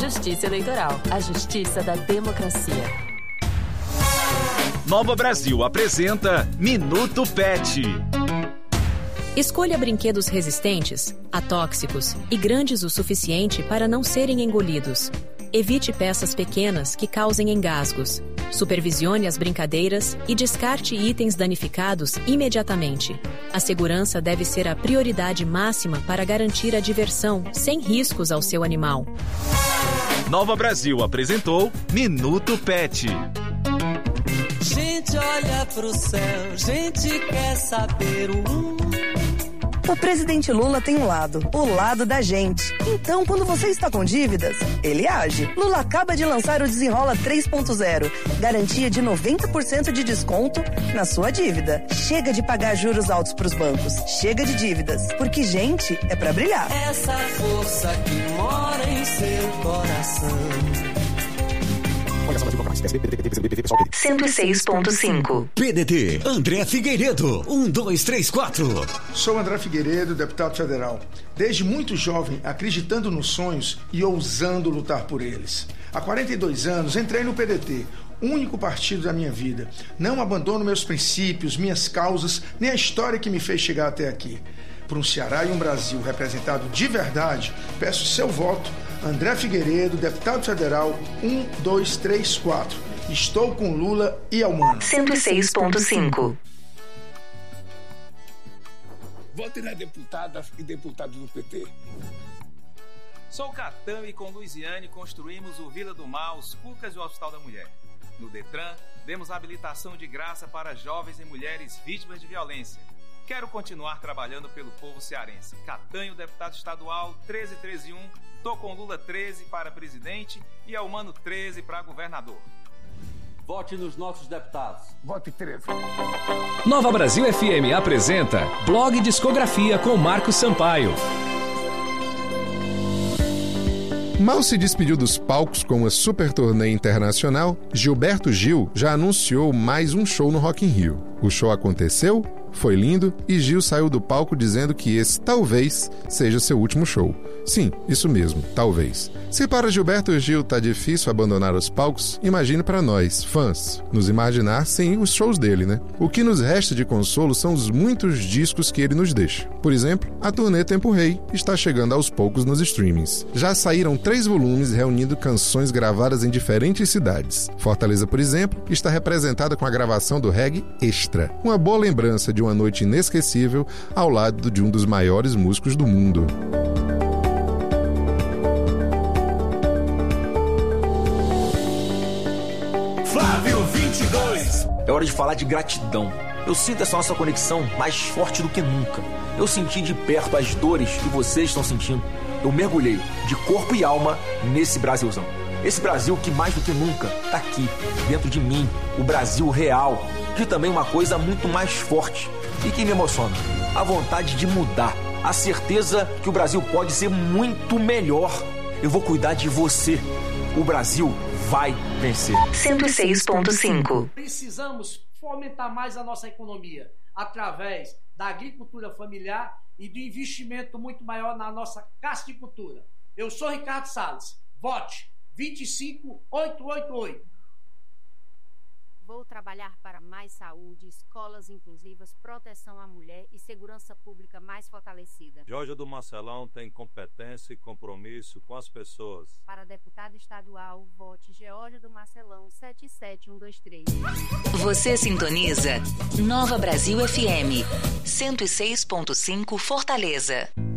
Justiça Eleitoral, a justiça da democracia. Nova Brasil apresenta Minuto Pet. Escolha brinquedos resistentes, atóxicos e grandes o suficiente para não serem engolidos. Evite peças pequenas que causem engasgos. Supervisione as brincadeiras e descarte itens danificados imediatamente. A segurança deve ser a prioridade máxima para garantir a diversão sem riscos ao seu animal. Nova Brasil apresentou Minuto Pet. Gente olha pro céu, gente quer saber O presidente Lula tem um lado, o lado da gente. Então, quando você está com dívidas, ele age. Lula acaba de lançar o Desenrola 3.0. Garantia de 90% de desconto na sua dívida. Chega de pagar juros altos pros bancos. Chega de dívidas, porque gente é pra brilhar. essa força que mora em seu coração. 106.5 PDT, André Figueiredo, 1234. Sou André Figueiredo, deputado federal. Desde muito jovem, acreditando nos sonhos e ousando lutar por eles. Há 42 anos, entrei no PDT, único partido da minha vida. Não abandono meus princípios, minhas causas, nem a história que me fez chegar até aqui. Por um Ceará e um Brasil representado de verdade, peço seu voto. André Figueiredo, deputado federal, 1234. Estou com Lula e Almano. 106.5 Vote na deputada e deputado do PT. Sou Catã e com Luiziane construímos o Vila do Mar, os Cucas e o Hospital da Mulher. No Detran, demos habilitação de graça para jovens e mulheres vítimas de violência. Quero continuar trabalhando pelo povo cearense. Catanho, deputado estadual, 1331. Tô com Lula 13 para presidente e Almano 13 para governador. Vote nos nossos deputados. Vote 13. Nova Brasil FM apresenta Blog Discografia com Marcos Sampaio. Mal se despediu dos palcos com uma super turnê internacional, Gilberto Gil já anunciou mais um show no Rock in Rio. O show aconteceu, foi lindo e Gil saiu do palco dizendo que esse talvez seja seu último show. Sim, isso mesmo, talvez. Se para Gilberto Gil tá difícil abandonar os palcos, imagine para nós, fãs, nos imaginar sem os shows dele, né? O que nos resta de consolo são os muitos discos que ele nos deixa. Por exemplo, a turnê Tempo Rei está chegando aos poucos nos streamings. Já saíram 3 volumes reunindo canções gravadas em diferentes cidades. Fortaleza, por exemplo, está representada com a gravação do reggae Extra, uma boa lembrança de uma noite inesquecível ao lado de um dos maiores músicos do mundo. Flávio 22. É hora de falar de gratidão. Eu sinto essa nossa conexão mais forte do que nunca. Eu senti de perto as dores que vocês estão sentindo. Eu mergulhei de corpo e alma nesse Brasilzão. Esse Brasil que mais do que nunca tá aqui, dentro de mim, o Brasil real. E também uma coisa muito mais forte e que me emociona, a vontade de mudar, a certeza que o Brasil pode ser muito melhor. Eu vou cuidar de você. O Brasil vai vencer. 106.5 Precisamos fomentar mais a nossa economia através da agricultura familiar e do investimento muito maior na nossa casticultura. Eu sou Ricardo Salles. Vote 25888. Vou trabalhar para mais saúde, escolas inclusivas, proteção à mulher e segurança pública mais fortalecida. Geórgia do Marcelão tem competência e compromisso com as pessoas. Para deputado estadual, vote Geórgia do Marcelão 77123. Você sintoniza Nova Brasil FM 106.5 Fortaleza.